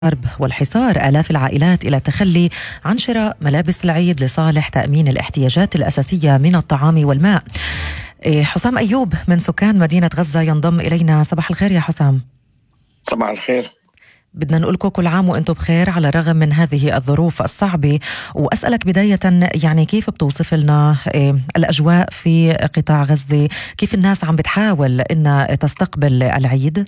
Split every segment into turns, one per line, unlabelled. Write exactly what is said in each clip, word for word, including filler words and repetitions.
الحرب والحصار آلاف العائلات إلى التخلي عن شراء ملابس العيد لصالح تأمين الاحتياجات الأساسية من الطعام والماء. حسام أيوب من سكان مدينة غزة ينضم إلينا. صباح الخير يا حسام.
صباح الخير.
بدنا نقول لكم كل عام وأنتم بخير على الرغم من هذه الظروف الصعبة، وأسألك بداية يعني كيف بتوصف لنا الأجواء في قطاع غزة؟ كيف الناس عم بتحاول إنها تستقبل العيد؟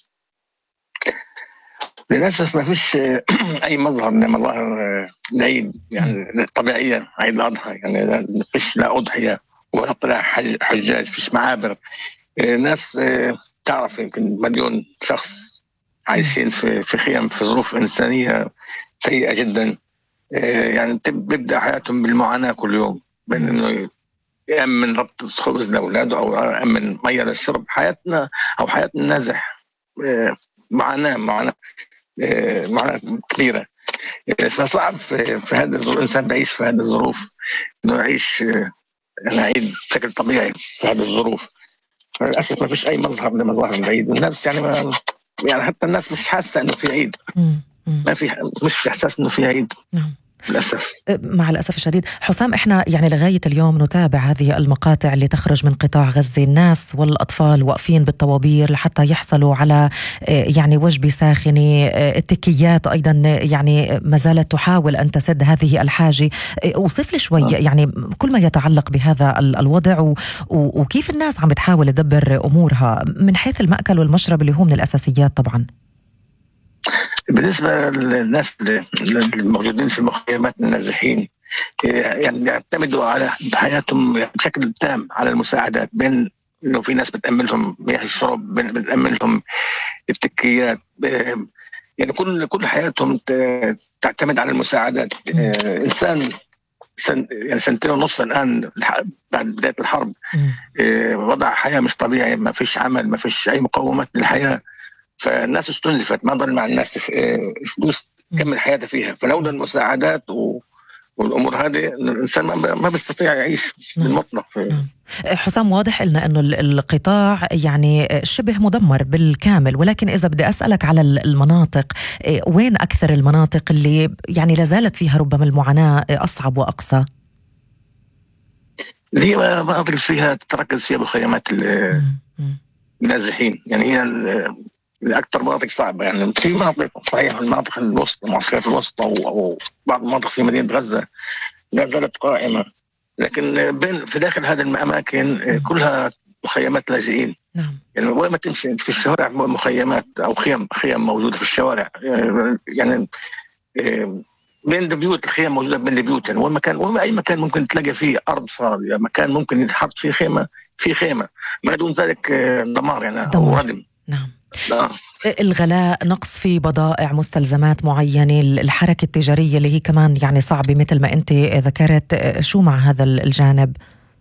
للأسف ما فيش أي مظهر من مظاهر العيد يعني طبيعية. عيد الأضحى يعني ما فيش لا أضحية ولا طلع حجاج، فيش معابر. ناس تعرف يمكن مليون شخص عايشين في في خيام في ظروف إنسانية سيئة جدا. يعني بيبدأ حياتهم بالمعاناة كل يوم، بين إنه يأمن ربط خبز لأولاده أو يأمن مية للشرب. حياتنا أو حياة النازح معاناة معاناة معاناة كبيرة. فصعب في, في هذا الظروف الإنسان بيعيش في هذه الظروف إنه يعيش العيد بشكل طبيعي في هذه الظروف. للأسف ما فيش أي مظهر لمظاهر العيد، والناس يعني ما يعني حتى الناس مش حاسة إنه في عيد، ما في مش إحساس إنه في عيد للأسف.
مع الأسف الشديد. حسام، إحنا يعني لغاية اليوم نتابع هذه المقاطع اللي تخرج من قطاع غزة، الناس والأطفال واقفين بالطوابير لحتى يحصلوا على يعني وجبة ساخنة. التكيات أيضا يعني ما زالت تحاول أن تسد هذه الحاجة. وصف لي شوي يعني كل ما يتعلق بهذا الوضع وكيف الناس عم بتحاول تدبر أمورها من حيث المأكل والمشرب اللي هو من الأساسيات طبعا.
بالنسبة للناس الموجودين في المخيمات النازحين، يعني يعتمدوا على حياتهم بشكل تام على المساعدات، بين انه في ناس بتأمن لهم مياه الشرب، بتأمن لهم التكيات، يعني كل كل حياتهم تعتمد على المساعدات. انسان سن يعني سنتين ونص الان بعد بداية الحرب، وضع حياة مش طبيعي، ما فيش عمل، ما فيش اي مقومات للحياة. فالناس استنزفت، ما ضل مع الناس فلوس كمل حياته فيها. فلولا المساعدات و... والامور هذه الانسان ما بيستطيع يعيش بالمطلق.
حسام، واضح لنا انه القطاع يعني شبه مدمر بالكامل، ولكن اذا بدي اسالك على المناطق، وين اكثر المناطق اللي يعني لازالت فيها ربما المعاناه اصعب واقصى؟
هي مناطق فيها تتركز فيها بخيمات النازحين، يعني هي الأكثر مناطق صعبة. يعني في مناطق صحيح، المناطق الوسطى، المعسكرات الوسطى أو بعض المناطق في مدينة غزة لا زالت قائمة، لكن بين في داخل هذه الأماكن كلها مخيمات لاجئين. يعني وين ما تمشي في الشوارع مخيمات أو خيم خيم موجودة في الشوارع، يعني بين البيوت الخيم موجودة بين البيوت. يعني وين مكان وين أي مكان ممكن تلاقي فيه أرض فاضية، مكان ممكن يتحط فيه خيمة في خيمة، ما دون ذلك دمار يعني أو ردم.
نعم. لا. الغلاء، نقص في بضائع، مستلزمات معينة، الحركة التجارية اللي هي كمان يعني صعبة مثل ما أنت ذكرت. شو مع هذا الجانب؟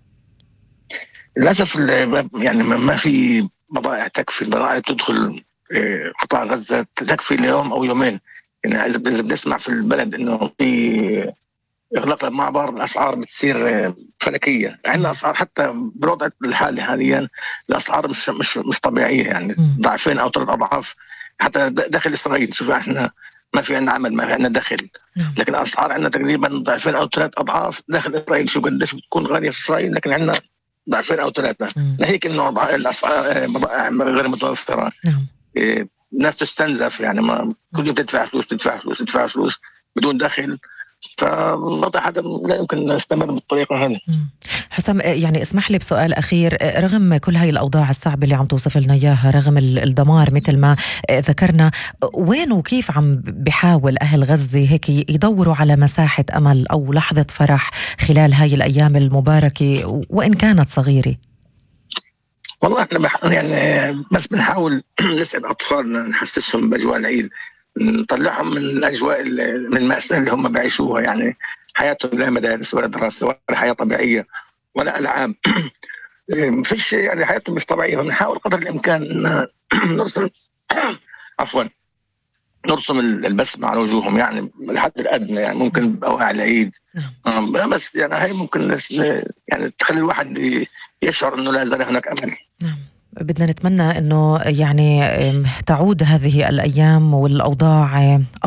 للأسف يعني ما في بضائع تكفي. البضائع اللي تدخل قطاع غزة تكفي ليوم أو يومين. يعني إذا بنسمع في البلد إنه في إغلاق المعبر، الأسعار بتصير فلكية. عندنا أسعار حتى بالوضع الحالي حاليا الأسعار مش مش مش طبيعية، يعني ضعفين أو ثلاث أضعاف حتى داخل إسرائيل. شوف إحنا ما في عندنا عمل، ما في عندنا دخل، لكن الأسعار عندنا تقريبا ضعفين أو ثلاث أضعاف داخل إسرائيل. شو قديش بتكون غالية في إسرائيل، لكن عندنا ضعفين أو ثلاثة. ناهيك إنه الأسعار بضائع غير متوفرة. الناس تستنزف، يعني ما كل يوم تدفع فلوس تدفع فلوس تدفع فلوس بدون دخل. فالوضع هذا لا يمكن نستمر بالطريقة هذه.
حسام، يعني اسمح لي بسؤال أخير. رغم كل هاي الأوضاع الصعبة اللي عم توصف لنا إياها، رغم الدمار مثل ما ذكرنا، وين وكيف عم بحاول أهل غزة هيك يدوروا على مساحة أمل أو لحظة فرح خلال هاي الأيام المباركة وإن كانت صغيرة؟
والله احنا بح... يعني بس بنحاول نسعد أطفالنا، نحسسهم بأجواء العيد، نطلعهم من الأجواء من المأساة اللي هم بيعيشوها. يعني حياتهم لا مدارس ولا دراسة ولا حياة طبيعية ولا ألعاب. مفيش، يعني حياتهم مش طبيعية. بنحاول قدر الإمكان نرسم عفوا نرسم البسمة على وجوههم، يعني الحد الأدنى، يعني ممكن بأواعي العيد. بس يعني هاي ممكن يعني تخلي الواحد يشعر إنه لا زال هناك أمل.
بدنا نتمنى أنه يعني تعود هذه الأيام والأوضاع